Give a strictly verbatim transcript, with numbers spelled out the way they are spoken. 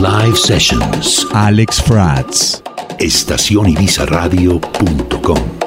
Live Sessions. Alex Prats. estación ibiza radio punto com.